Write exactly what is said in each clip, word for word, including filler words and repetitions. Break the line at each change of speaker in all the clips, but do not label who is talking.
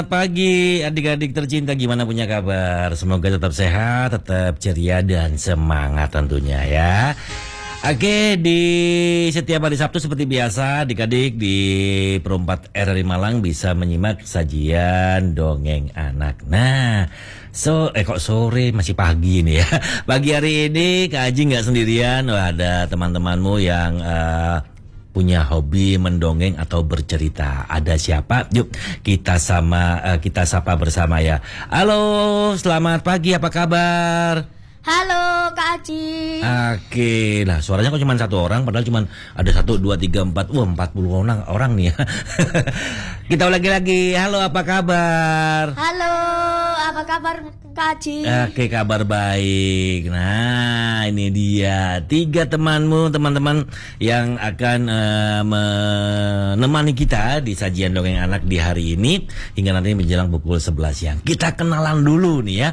Pagi adik-adik tercinta, gimana punya kabar? Semoga tetap sehat, tetap ceria dan semangat tentunya ya. Oke, di setiap hari Sabtu seperti biasa adik-adik di Perempat R R I Malang bisa menyimak sajian dongeng anak. Nah, so eh kok sore, masih pagi nih ya. Pagi hari ini Kak Aji nggak sendirian. Wah, ada teman-temanmu yang uh, punya hobi mendongeng atau bercerita. Ada siapa? Yuk kita sama uh, kita sapa bersama ya. Halo, selamat pagi, apa kabar?
Halo Kak Aji.
Oke, nah suaranya kok cuma satu orang, padahal cuma ada satu, dua, tiga, empat, wah empat puluh orang orang nih ya. Kita ulangi lagi. Halo, apa kabar?
Halo, apa kabar Kak Aji?
Oke, kabar baik. Nah, ini dia tiga temanmu, teman-teman yang akan uh, menemani kita di sajian dongeng anak di hari ini hingga nanti menjelang pukul sebelas siang. Kita kenalan dulu nih ya.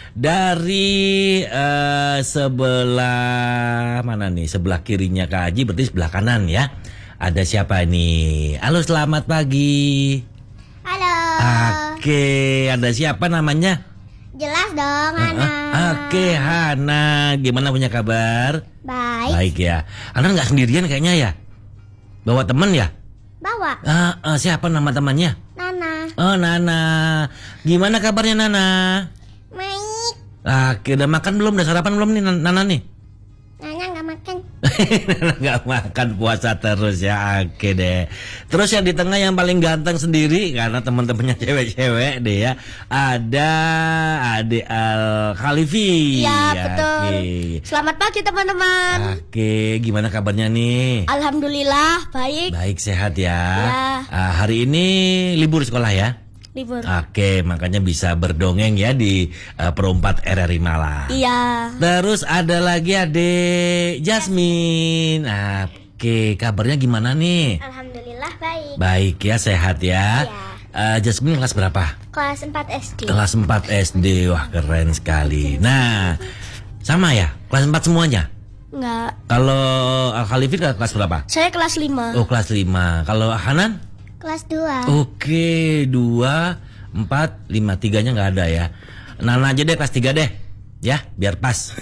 Dari uh, sebelah mana nih? Sebelah kirinya Kak Aji, berarti sebelah kanan ya. Ada siapa nih? Halo, selamat pagi.
Halo.
Oke, ada siapa namanya?
Jelas dong, Hana.
Oke, Hana. Gimana punya kabar?
Baik.
Baik ya. Hana nggak sendirian kayaknya ya? Bawa teman ya?
Bawa.
Uh, uh, siapa nama temannya?
Nana.
Oh, Nana. Gimana kabarnya Nana?
Baik.
Oke, udah makan belum? Udah sarapan belum nih Nana nih?
Nana nggak makan.
Nggak makan, puasa terus ya. Oke deh. Terus yang di tengah yang paling ganteng sendiri, karena teman-temannya cewek-cewek deh ya, ada Ade Al Khalifi.
Iya betul.
Oke.
Selamat pagi teman-teman.
Oke, gimana kabarnya nih?
Alhamdulillah baik.
Baik, sehat ya.
Ya.
Ah, hari ini libur sekolah ya?
Libur.
Oke, makanya bisa berdongeng ya di uh, Perempat R R I Malang.
Iya.
Terus ada lagi Adik Jasmine. Oke, kabarnya gimana nih?
Alhamdulillah baik.
Baik ya, sehat ya.
Iya.
Uh, Jasmine kelas berapa?
Kelas empat S D.
Kelas empat S D. Wah, keren sekali. Nah, sama ya? Kelas empat semuanya?
Enggak.
Kalau Al Khalifi kelas berapa?
Saya kelas lima.
Oh, kelas lima. Kalau Hanan?
Kelas dua.
Oke, dua, empat, lima, tiganya nggak ada ya. Nana aja deh kelas tiga deh, ya biar pas.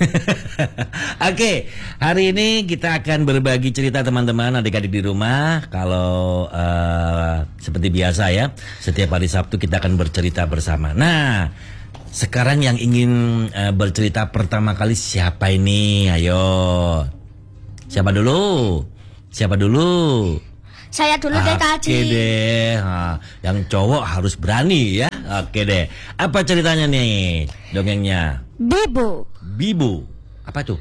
Oke, hari ini kita akan berbagi cerita teman-teman adik-adik di rumah. Kalau uh, seperti biasa ya, setiap hari Sabtu kita akan bercerita bersama. Nah, sekarang yang ingin uh, bercerita pertama kali siapa ini? Ayo, siapa dulu? Siapa dulu?
Saya dulu deh Kak Aji.
Oke deh, nah, yang cowok harus berani ya. Oke deh, apa ceritanya nih dongengnya?
Bibo.
Bibo, apa tuh?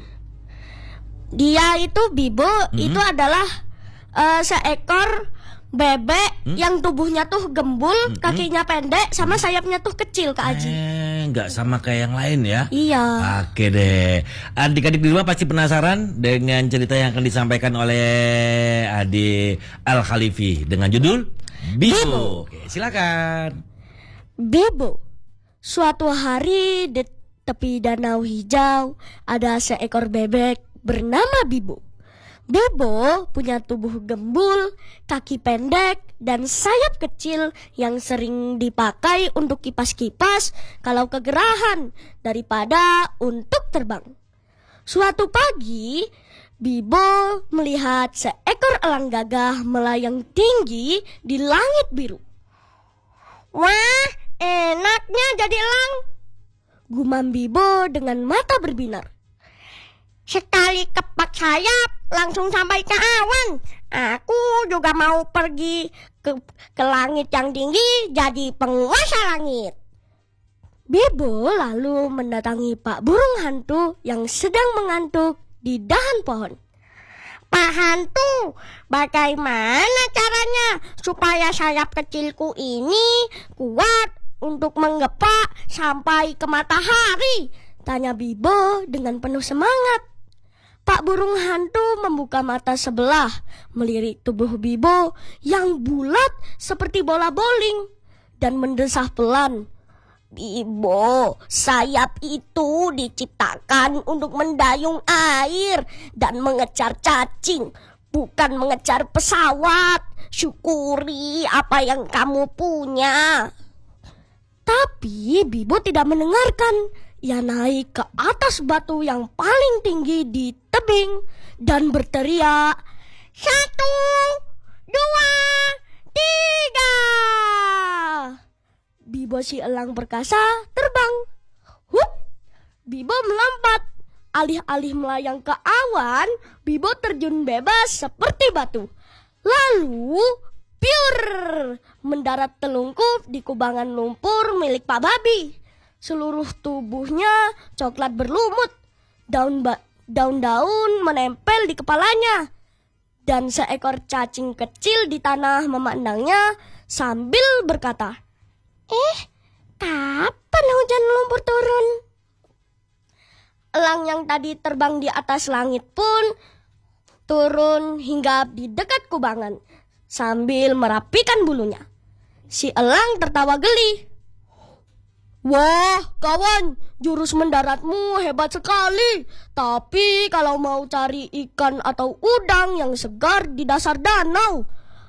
Dia itu Bibo, mm-hmm. itu adalah uh, seekor bebek mm-hmm. yang tubuhnya tuh gembul, mm-hmm. kakinya pendek, sama sayapnya tuh kecil Kak Aji.
Eh, nggak sama kayak yang lain ya?
Iya.
Oke deh, adik-adik di rumah pasti penasaran dengan cerita yang akan disampaikan oleh Ade Al Khalifi dengan judul Bibo. Bibo. Oke, silakan.
Bibo. Suatu hari di tepi danau hijau ada seekor bebek bernama Bibo. Bibo punya tubuh gembul, kaki pendek, dan sayap kecil yang sering dipakai untuk kipas-kipas kalau kegerahan daripada untuk terbang. Suatu pagi, Bibo melihat seekor elang gagah melayang tinggi di langit biru. Wah, enaknya jadi elang, gumam Bibo dengan mata berbinar. Sekali kepak sayap, langsung sampai ke awan. Aku juga mau pergi ke, ke langit yang tinggi, jadi penguasa langit. Bibo lalu mendatangi Pak Burung Hantu yang sedang mengantuk di dahan pohon. Pak Hantu, bagaimana caranya supaya sayap kecilku ini kuat untuk menggepak sampai ke matahari? Tanya Bibo dengan penuh semangat. Pak Burung Hantu membuka mata sebelah, melirik tubuh Bibo yang bulat seperti bola bowling, dan mendesah pelan. Bibo, sayap itu diciptakan untuk mendayung air dan mengejar cacing, bukan mengejar pesawat. Syukuri apa yang kamu punya. Tapi Bibo tidak mendengarkan. Ia naik ke atas batu yang paling tinggi di tebing dan berteriak, "Satu, dua, tiga!" Bibo si elang perkasa terbang. Hup! Bibo melompat. Alih-alih melayang ke awan, Bibo terjun bebas seperti batu. Lalu, piur! Mendarat telungkup di kubangan lumpur milik Pak Babi. Seluruh tubuhnya coklat berlumut. Daun ba- daun-daun menempel di kepalanya. Dan seekor cacing kecil di tanah memandangnya sambil berkata, "Eh, kapan hujan lumpur turun?" Elang yang tadi terbang di atas langit pun turun hingga di dekat kubangan sambil merapikan bulunya. Si elang tertawa geli. "Wah, kawan, jurus mendaratmu hebat sekali. Tapi kalau mau cari ikan atau udang yang segar di dasar danau,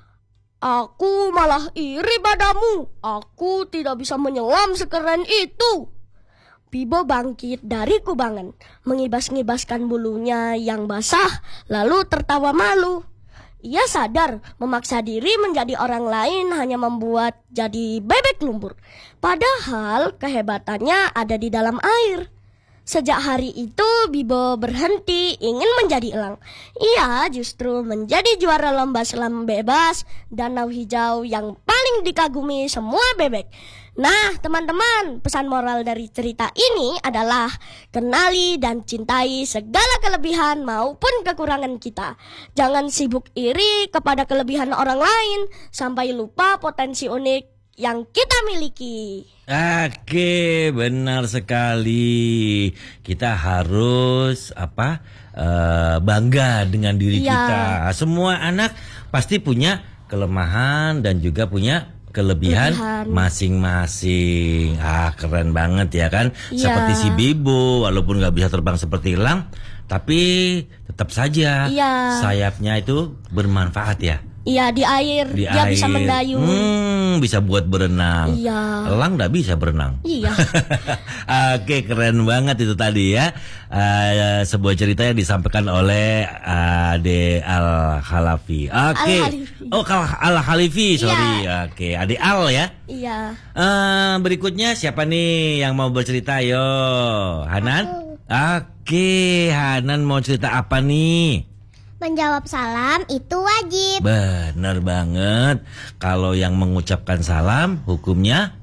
aku malah iri padamu. Aku tidak bisa menyelam sekeren itu." Bibo bangkit dari kubangan, mengibas-ngibaskan bulunya yang basah, lalu tertawa malu. Ia sadar memaksa diri menjadi orang lain hanya membuat jadi bebek lumpur. Padahal kehebatannya ada di dalam air. Sejak hari itu Bibo berhenti ingin menjadi elang. Ia justru menjadi juara lomba selam bebas danau hijau yang paling dikagumi semua bebek. Nah, teman-teman, pesan moral dari cerita ini adalah kenali dan cintai segala kelebihan maupun kekurangan kita. Jangan sibuk iri kepada kelebihan orang lain sampai lupa potensi unik yang kita miliki.
Oke, benar sekali. Kita harus apa? Uh, bangga dengan diri
ya.
kita. Semua anak pasti punya kelemahan dan juga punya kelebihan
Kelebihan.
masing-masing. Ah, keren banget ya kan?
Ya.
Seperti si Bibo, walaupun gak bisa terbang seperti elang, tapi tetap saja
ya.
sayapnya itu bermanfaat ya.
Iya, di air
Di
dia
air.
bisa mendayung.
Hmm, bisa buat berenang.
Iya.
Elang gak bisa berenang.
Iya.
Oke, keren banget itu tadi ya. Uh, sebuah cerita yang disampaikan oleh Ade Al-Halafi. Oke.
Al-Halifi.
Oh, Al-Halifi, sorry.
Iya.
Oke, Ade Al ya.
Iya.
Uh, berikutnya siapa nih yang mau bercerita? Yo, Hanan. Oke, Hanan mau cerita apa nih?
Menjawab salam itu wajib.
Benar banget. Kalau yang mengucapkan salam hukumnya